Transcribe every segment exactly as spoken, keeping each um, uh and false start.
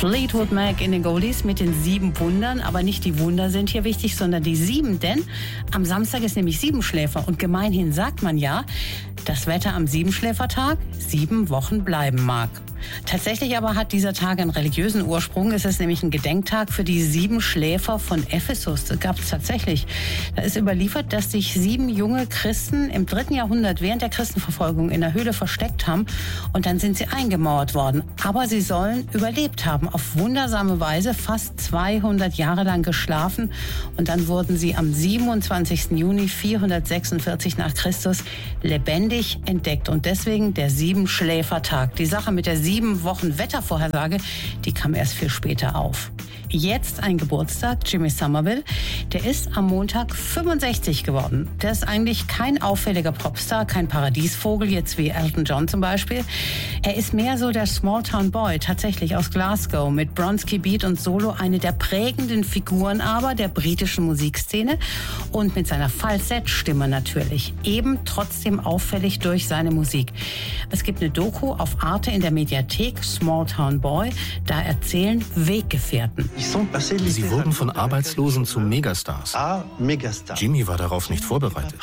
Fleetwood Mac in den Goldies mit den sieben Wundern. Aber nicht die Wunder sind hier wichtig, sondern die sieben. Denn am Samstag ist nämlich Siebenschläfer. Und gemeinhin sagt man ja, das Wetter am Siebenschläfertag sieben Wochen bleiben mag. Tatsächlich aber hat dieser Tag einen religiösen Ursprung. Es ist nämlich ein Gedenktag für die sieben Schläfer von Ephesus. Das gab es tatsächlich. Da ist überliefert, dass sich sieben junge Christen im dritten Jahrhundert während der Christenverfolgung in der Höhle versteckt haben und dann sind sie eingemauert worden. Aber sie sollen überlebt haben, auf wundersame Weise fast zweihundert Jahre lang geschlafen und dann wurden sie am siebenundzwanzigsten Juni vierhundertsechsundvierzig nach Christus lebendig entdeckt und deswegen der Siebenschläfertag. Die Sache mit der sieben Wochen Wettervorhersage, die kam erst viel später auf. Jetzt ein Geburtstag, Jimmy Somerville. Der ist am Montag fünfundsechzig geworden. Der ist eigentlich kein auffälliger Popstar, kein Paradiesvogel, jetzt wie Elton John zum Beispiel. Er ist mehr so der Small-Town Boy, tatsächlich aus Glasgow, mit Bronski Beat und Solo, eine der prägenden Figuren aber der britischen Musikszene und mit seiner Falsettstimme natürlich. Eben trotzdem auffällig durch seine Musik. Es gibt eine Doku auf Arte in der Mediathek, Small-Town Boy, da erzählen Weggefährten. Sie wurden von Arbeitslosen zu Megastars. Jimmy war darauf nicht vorbereitet.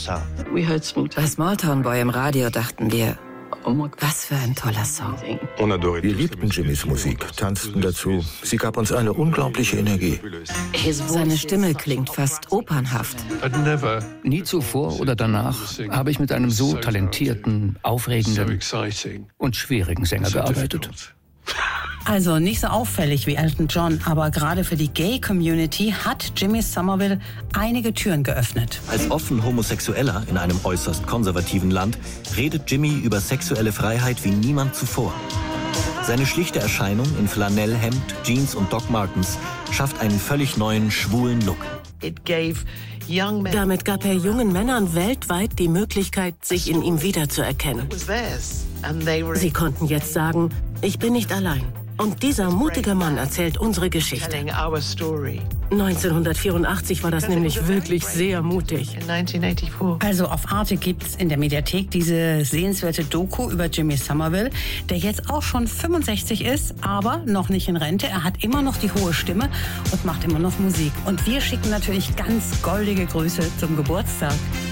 Bei Smalltown Boy im Radio dachten wir, was für ein toller Song. Wir liebten Jimmys Musik, tanzten dazu. Sie gab uns eine unglaubliche Energie. Seine Stimme klingt fast opernhaft. Nie zuvor oder danach habe ich mit einem so talentierten, aufregenden und schwierigen Sänger gearbeitet. Also nicht so auffällig wie Elton John, aber gerade für die Gay-Community hat Jimmy Somerville einige Türen geöffnet. Als offen Homosexueller in einem äußerst konservativen Land redet Jimmy über sexuelle Freiheit wie niemand zuvor. Seine schlichte Erscheinung in Flanellhemd, Jeans und Doc Martens schafft einen völlig neuen, schwulen Look. Damit gab er jungen Männern weltweit die Möglichkeit, sich in ihm wiederzuerkennen. Sie konnten jetzt sagen, ich bin nicht allein. Und dieser mutige Mann erzählt unsere Geschichte. neunzehnhundertvierundachtzig war das nämlich wirklich sehr mutig. Also auf Arte gibt's in der Mediathek diese sehenswerte Doku über Jimmy Somerville, der jetzt auch schon fünfundsechzig ist, aber noch nicht in Rente. Er hat immer noch die hohe Stimme und macht immer noch Musik. Und wir schicken natürlich ganz goldige Grüße zum Geburtstag.